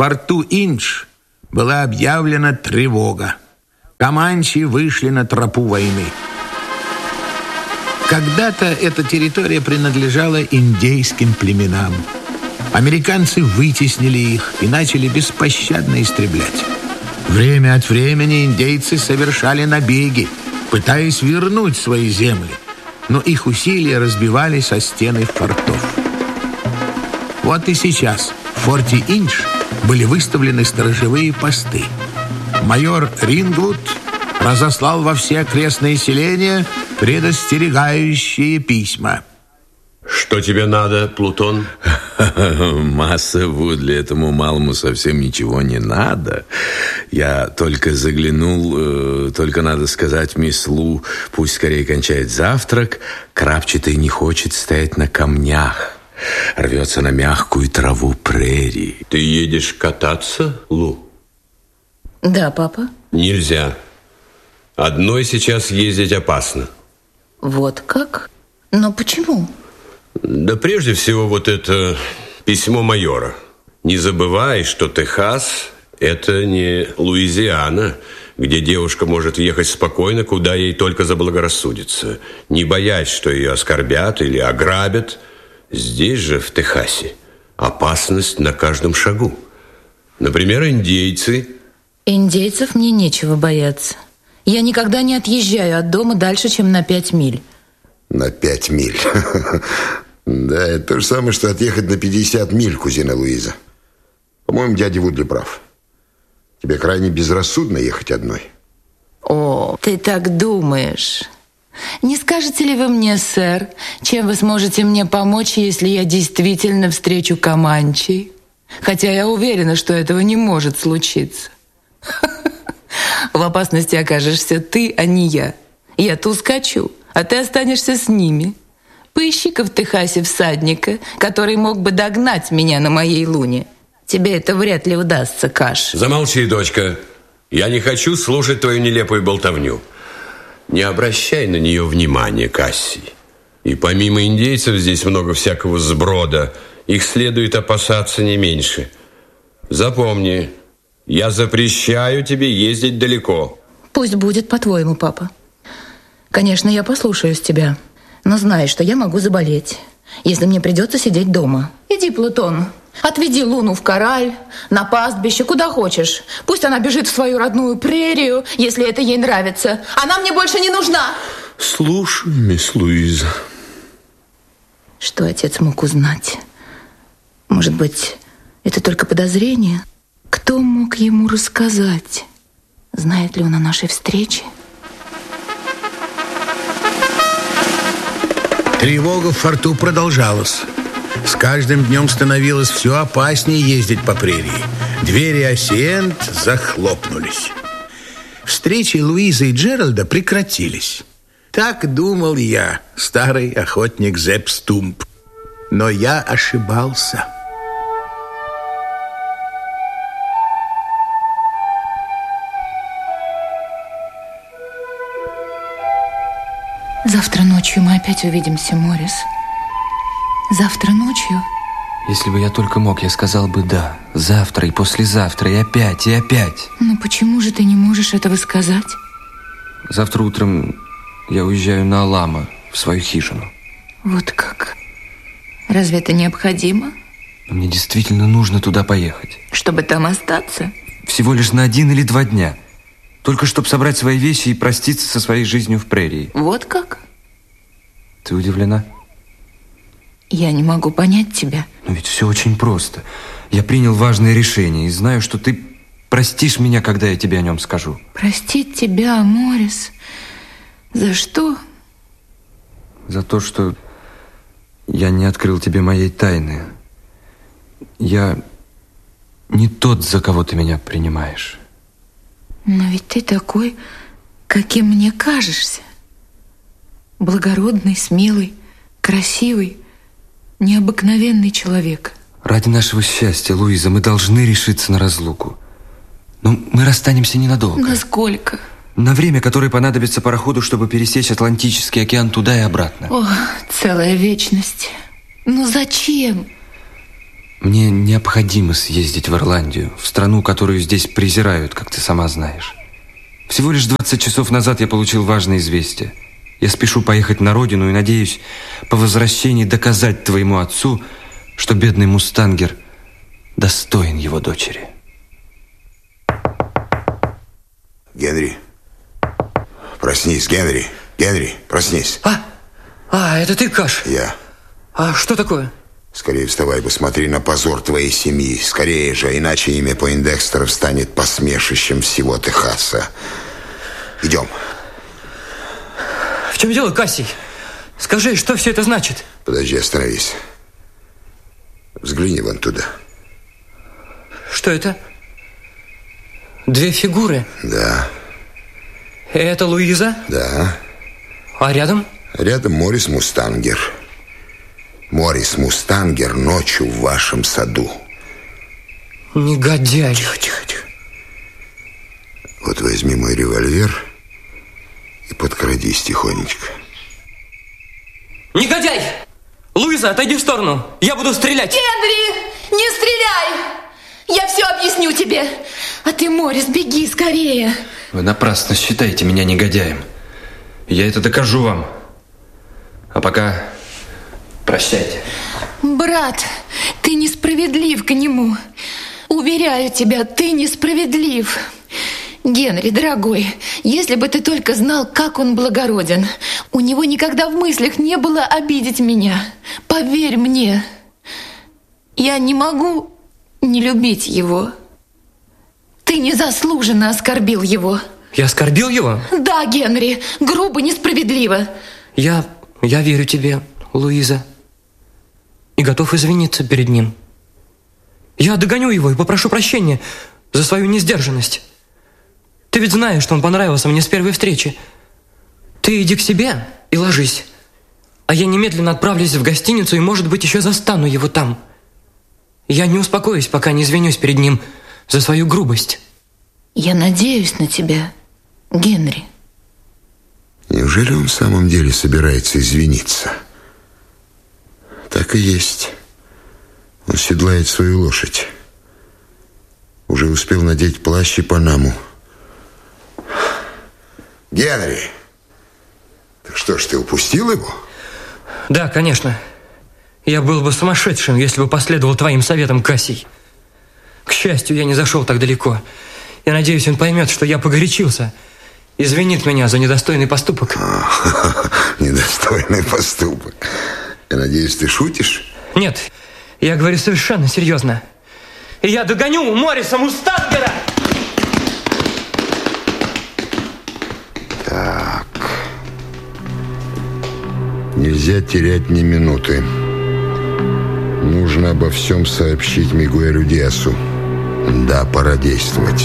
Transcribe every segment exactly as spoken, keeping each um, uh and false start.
форту Индж была объявлена тревога. Команчи вышли на тропу войны. Когда-то эта территория принадлежала индейским племенам. Американцы вытеснили их и начали беспощадно истреблять. Время от времени индейцы совершали набеги, пытаясь вернуть свои земли, но их усилия разбивались о стены фортов. Вот и сейчас в форте Индж были выставлены сторожевые посты. Майор Рингвуд разослал во все окрестные селения предостерегающие письма. Что тебе надо, Плутон? Масса Вудли, этому малому совсем ничего не надо. Я только заглянул, э, только надо сказать мисс Лу, пусть скорее кончает завтрак. Крапчатый не хочет стоять на камнях, рвется на мягкую траву прерии. Ты едешь кататься, Лу? Да, папа. Нельзя. Одной сейчас ездить опасно. Вот как? Но почему? Да прежде всего вот это письмо майора. Не забывай, что Техас – это не Луизиана, где девушка может ехать спокойно, куда ей только заблагорассудится, не боясь, что ее оскорбят или ограбят. Здесь же, в Техасе, опасность на каждом шагу. Например, индейцы. Индейцев мне нечего бояться. Я никогда не отъезжаю от дома дальше, чем на пять миль. На пять миль. Да, это то же самое, что отъехать на пятьдесят миль, кузина Луиза. По-моему, дядя Вудли прав. Тебе крайне безрассудно ехать одной. О, ты так думаешь. Не скажете ли вы мне, сэр, чем вы сможете мне помочь, если я действительно встречу Команчей? Хотя я уверена, что этого не может случиться. В опасности окажешься ты, а не я. Я-то ускочу, а ты останешься с ними. Поищи-ка в Техасе всадника, который мог бы догнать меня на моей луне. Тебе это вряд ли удастся, Каш. Замолчи, дочка. Я не хочу слушать твою нелепую болтовню. Не обращай на нее внимания, Кассий. И помимо индейцев здесь много всякого сброда. Их следует опасаться не меньше. Запомни, я запрещаю тебе ездить далеко. Пусть будет по-твоему, папа. Конечно, я послушаюсь тебя, но знай, что я могу заболеть, если мне придется сидеть дома. Иди, Плутон, отведи Луну в кораль, на пастбище, куда хочешь. Пусть она бежит в свою родную прерию, если это ей нравится. Она мне больше не нужна. Слушай, мисс Луиза. Что отец мог узнать? Может быть, это только подозрение? Кто мог ему рассказать? Знает ли он о нашей встрече? Тревога в форту продолжалась. С каждым днем становилось все опаснее ездить по прерии. Двери Асиент захлопнулись. Встречи Луизы и Джеральда прекратились. Так думал я, старый охотник Зепп Стумп. Но я ошибался. Завтра ночью мы опять увидимся, Моррис. Завтра ночью? Если бы я только мог, я сказал бы да. Завтра и послезавтра, и опять, и опять. Но почему же ты не можешь этого сказать? Завтра утром я уезжаю на Алама, в свою хижину. Вот как? Разве это необходимо? Но мне действительно нужно туда поехать. Чтобы там остаться? Всего лишь на один или два дня. Только чтобы собрать свои вещи и проститься со своей жизнью в прерии. Вот как? Ты удивлена? Я не могу понять тебя. Но ведь все очень просто. Я принял важное решение и знаю, что ты простишь меня, когда я тебе о нем скажу. Простить тебя, Моррис? За что? За то, что я не открыл тебе моей тайны. Я не тот, за кого ты меня принимаешь. Но ведь ты такой, каким мне кажешься. Благородный, смелый, красивый, необыкновенный человек. Ради нашего счастья, Луиза, мы должны решиться на разлуку. Но мы расстанемся ненадолго. Насколько? На время, которое понадобится пароходу, чтобы пересечь Атлантический океан туда и обратно. О, целая вечность. Ну зачем? Мне необходимо съездить в Ирландию, в страну, которую здесь презирают, как ты сама знаешь. Всего лишь двадцать часов назад я получил важное известие. Я спешу поехать на родину и надеюсь по возвращении доказать твоему отцу, что бедный мустангер достоин его дочери. Генри, проснись, Генри. Генри, проснись. А, а, это ты, Каш? Я. А что такое? Скорее вставай, посмотри на позор твоей семьи. Скорее же, иначе имя Пойндекстеров станет посмешищем всего Техаса. Идем. В чем дело, Кассий? Скажи, что все это значит? Подожди, остановись. Взгляни вон туда. Что это? Две фигуры? Да. Это Луиза? Да. А рядом? Рядом Морис Мустангер. Морис Мустангер ночью в вашем саду. Негодяй. Тихо, тихо, тихо. Вот возьми мой револьвер и подкрадись тихонечко. Негодяй! Луиза, отойди в сторону. Я буду стрелять. Генри, не стреляй! Я все объясню тебе. А ты, Морис, беги скорее. Вы напрасно считаете меня негодяем. Я это докажу вам. А пока прощайте. Брат, ты несправедлив к нему. Уверяю тебя, ты несправедлив. Генри, дорогой, если бы ты только знал, как он благороден. У него никогда в мыслях не было обидеть меня. Поверь мне, я не могу не любить его. Ты незаслуженно оскорбил его. Я оскорбил его? Да, Генри, грубо, несправедливо. Я, я верю тебе, Луиза, и готов извиниться перед ним. Я догоню его и попрошу прощения за свою несдержанность. Ты ведь знаешь, что он понравился мне с первой встречи. Ты иди к себе и ложись, а я немедленно отправлюсь в гостиницу и, может быть, еще застану его там. Я не успокоюсь, пока не извинюсь перед ним за свою грубость. Я надеюсь на тебя, Генри. Неужели он в самом деле собирается извиниться? Так и есть. Он седлает свою лошадь. Уже успел надеть плащ и панаму. Генри, так что ж, ты упустил его? Да, конечно. Я был бы сумасшедшим, если бы последовал твоим советам, Кассий. К счастью, я не зашел так далеко. Я надеюсь, он поймет, что я погорячился. Извинит меня за недостойный поступок. Недостойный поступок. Я надеюсь, ты шутишь? Нет, я говорю совершенно серьезно. И я догоню Мориса Мустангера! Так. Нельзя терять ни минуты. Нужно обо всем сообщить Мигуэлю Диасу. Да, пора действовать.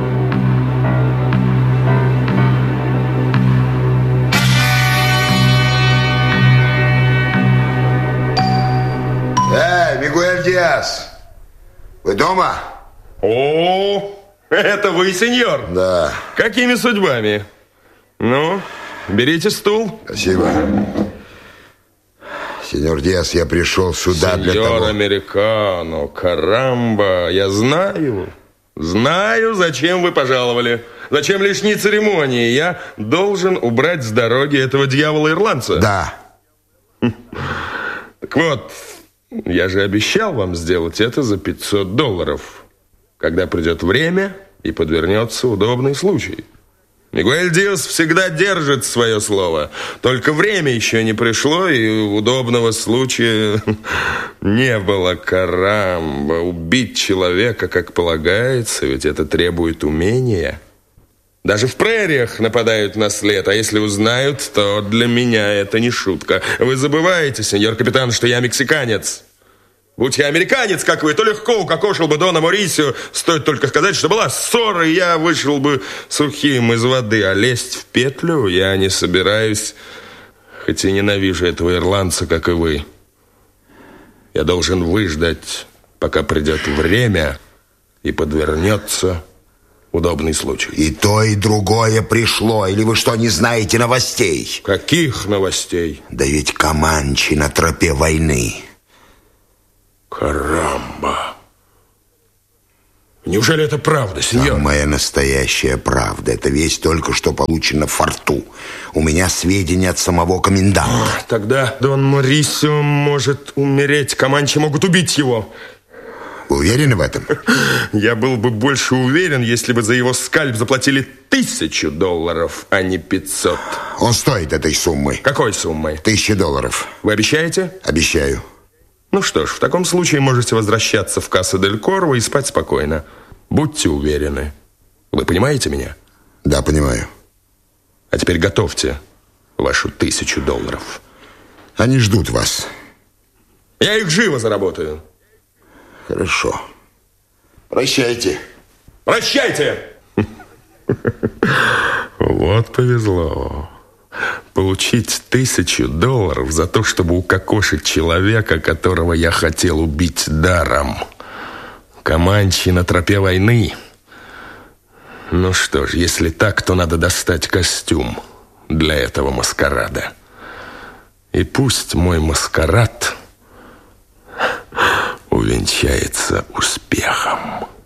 Эй, Мигуэль Диас! Вы дома? О, это вы, сеньор? Да. Какими судьбами? Ну, берите стул. Спасибо. Сеньор Диас, я пришел сюда для того... Сеньор Американо, карамба, я знаю, знаю, зачем вы пожаловали. Зачем лишние церемонии? Я должен убрать с дороги этого дьявола-ирландца. Да. Так вот, я же обещал вам сделать это за пятьсот долларов, когда придет время и подвернется удобный случай. Мигуэль Диас всегда держит свое слово. Только время еще не пришло, и удобного случая не было. Карамба, убить человека, как полагается, ведь это требует умения. Даже в прериях нападают на след, а если узнают, то для меня это не шутка. Вы забываете, сеньор капитан, что я мексиканец. Будь я американец, как вы, то легко укокошил бы Дона Морисио. Стоит только сказать, что была ссора, и я вышел бы сухим из воды. А лезть в петлю я не собираюсь, хоть и ненавижу этого ирландца, как и вы. Я должен выждать, пока придет время и подвернется удобный случай. И то, и другое пришло. Или вы что, не знаете новостей? Каких новостей? Да ведь команчи на тропе войны. Карамба. Неужели это правда, сеньор? Самая настоящая правда. Это весть только что получена в форту. У меня сведения от самого коменданта. Тогда Дон Морисио может умереть. Команчи могут убить его. Вы уверены в этом? Я был бы больше уверен, если бы за его скальп заплатили тысячу долларов, а не пятьсот. Он стоит этой суммы. Какой суммой? Тысяча долларов. Вы обещаете? Обещаю. Ну что ж, в таком случае можете возвращаться в Касса дель Корво и спать спокойно. Будьте уверены. Вы понимаете меня? Да, понимаю. А теперь готовьте вашу тысячу долларов. Они ждут вас. Я их живо заработаю. Хорошо. Прощайте. Прощайте! Вот повезло. Получить тысячу долларов за то, чтобы укокошить человека, которого я хотел убить даром. Команчи на тропе войны. Ну что ж, если так, то надо достать костюм для этого маскарада. И пусть мой маскарад увенчается успехом.